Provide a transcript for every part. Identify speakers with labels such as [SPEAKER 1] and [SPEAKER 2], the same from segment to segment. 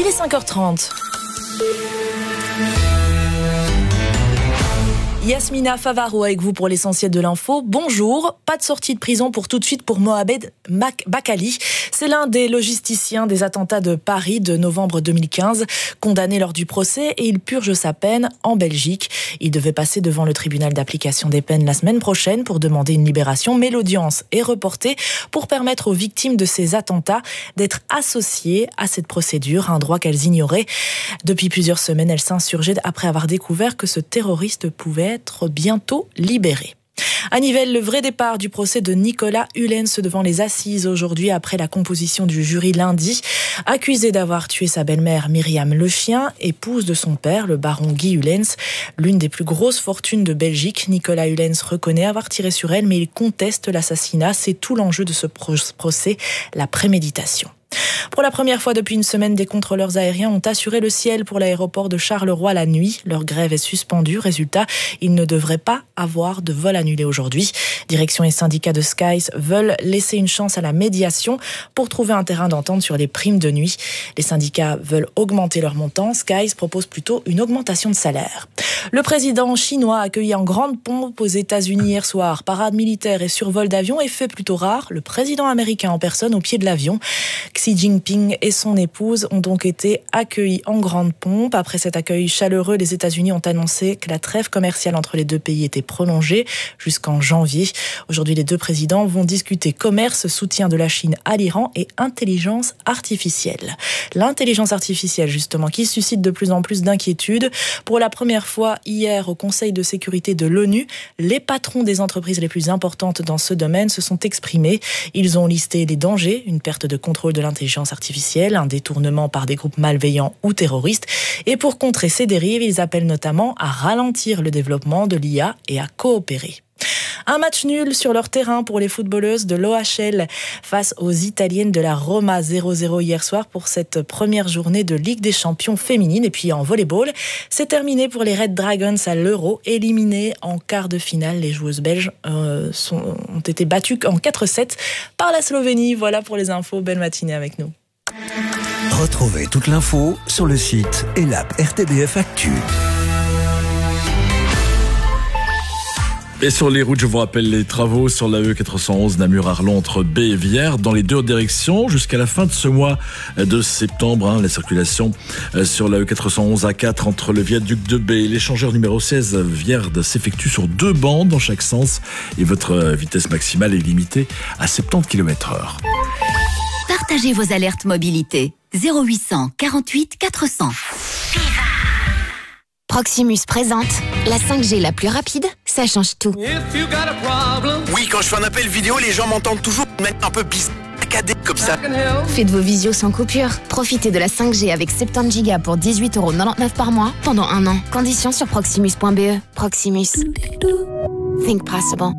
[SPEAKER 1] est 5h30. Yasmina Favaro avec vous pour l'essentiel de l'info. Bonjour, pas de sortie de prison pour tout de suite pour Mohamed Bakali. C'est l'un des logisticiens des attentats de Paris de novembre 2015, condamné lors du procès et il purge sa peine en Belgique. Il devait passer devant le tribunal d'application des peines la semaine prochaine pour demander une libération, mais l'audience est reportée pour permettre aux victimes de ces attentats d'être associées à cette procédure, un droit qu'elles ignoraient. Depuis plusieurs semaines, elles s'insurgeaient après avoir découvert que ce terroriste pouvait être bientôt libéré. À Nivelles, le vrai départ du procès de Nicolas Hulens devant les assises aujourd'hui après la composition du jury lundi. Accusé d'avoir tué sa belle-mère Myriam Lechien, épouse de son père, le baron Guy Hulens, l'une des plus grosses fortunes de Belgique. Nicolas Hulens reconnaît avoir tiré sur elle, mais il conteste l'assassinat. C'est tout l'enjeu de ce procès, la préméditation. Pour la première fois depuis une semaine, des contrôleurs aériens ont assuré le ciel pour l'aéroport de Charleroi la nuit. Leur grève est suspendue. Résultat, ils ne devraient pas avoir de vol annulé aujourd'hui. Direction et syndicats de Skies veulent laisser une chance à la médiation pour trouver un terrain d'entente sur les primes de nuit. Les syndicats veulent augmenter leur montant. Skies propose plutôt une augmentation de salaire. Le président chinois accueilli en grande pompe aux États-Unis hier soir. Parade militaire et survol d'avion, effet plutôt rare. Le président américain en personne au pied de l'avion. Xi Jinping et son épouse ont donc été accueillis en grande pompe. Après cet accueil chaleureux, les États-Unis ont annoncé que la trêve commerciale entre les deux pays était prolongée jusqu'en janvier. Aujourd'hui, les deux présidents vont discuter commerce, soutien de la Chine à l'Iran et intelligence artificielle. L'intelligence artificielle, justement, qui suscite de plus en plus d'inquiétudes. Pour la première fois hier au Conseil de sécurité de l'ONU, les patrons des entreprises les plus importantes dans ce domaine se sont exprimés. Ils ont listé les dangers, une perte de contrôle de l'intelligence artificielle, un détournement par des groupes malveillants ou terroristes. Et pour contrer ces dérives, ils appellent notamment à ralentir le développement de l'IA et à coopérer. Un match nul sur leur terrain pour les footballeuses de l'OHL face aux Italiennes de la Roma 0-0 hier soir pour cette première journée de Ligue des Champions féminine. Et puis en volleyball, c'est terminé pour les Red Dragons à l'Euro. Éliminées en quart de finale, les joueuses belges ont été battues en 4-7 par la Slovénie. Voilà pour les infos. Belle matinée avec nous.
[SPEAKER 2] Retrouvez toute l'info sur le site et l'app RTBF Actu.
[SPEAKER 3] Et sur les routes, je vous rappelle les travaux sur la E411 Namur-Arlon entre B et Vierre dans les deux directions jusqu'à la fin de ce mois de septembre. La circulation sur la E411 A4 entre le viaduc de B et l'échangeur numéro 16 Vierde s'effectue sur 2 bandes dans chaque sens et votre vitesse maximale est limitée à 70 km/h.
[SPEAKER 4] Partagez vos alertes mobilité. 0800 48 400.
[SPEAKER 5] Proximus présente la 5G la plus rapide, ça change tout.
[SPEAKER 6] Oui, quand je fais un appel vidéo, les gens m'entendent toujours de manière un peu bizarre, comme ça.
[SPEAKER 5] Faites vos visios sans coupure. Profitez de la 5G avec 70 Go pour 18,99€ par mois pendant 1 an. Conditions sur proximus.be. Proximus. Think possible.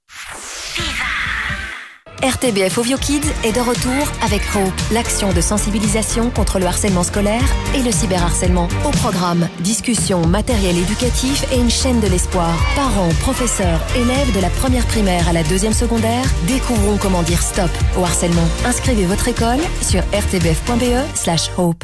[SPEAKER 4] RTBF Ovio Kids est de retour avec Hope, l'action de sensibilisation contre le harcèlement scolaire et le cyberharcèlement. Au programme, discussion, matériel éducatif et une chaîne de l'espoir. Parents, professeurs, élèves de la première primaire à la 2e secondaire découvrons comment dire stop au harcèlement. Inscrivez votre école sur rtbf.be/hope.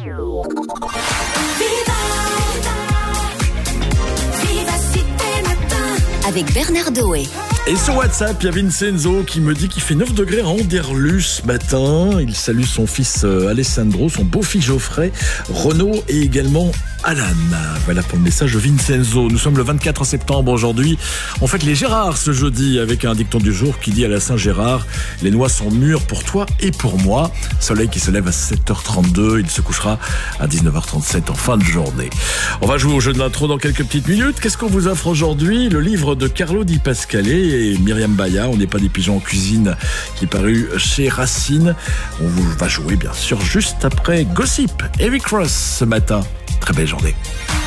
[SPEAKER 4] Avec Bernard Doé.
[SPEAKER 3] Et sur WhatsApp, il y a Vincenzo qui me dit qu'il fait 9 degrés à Anderlu ce matin. Il salue son fils Alessandro, son beau-fils Geoffrey, Renaud et également Alan. Voilà pour le message de Vincenzo. Nous sommes le 24 septembre aujourd'hui. On fête les Gérards ce jeudi avec un dicton du jour qui dit à la Saint-Gérard: les noix sont mûres pour toi et pour moi. Soleil qui se lève à 7h32. Il se couchera à 19h37 en fin de journée. On va jouer au jeu de l'intro dans quelques petites minutes. Qu'est-ce qu'on vous offre aujourd'hui? Le livre de Carlo Di Pasquale et Myriam Baya, On n'est pas des pigeons en cuisine, qui est paru chez Racine. On va jouer bien sûr juste après Gossip, Eric Ross ce matin. Très belle journée.